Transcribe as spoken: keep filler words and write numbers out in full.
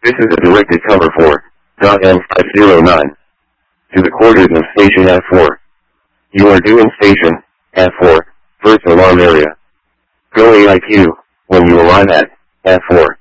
This is a directed cover for M five zero nine. To the quarters of Station F four. You are due in Station F four, first alarm area. Go A I Q when you arrive at F four.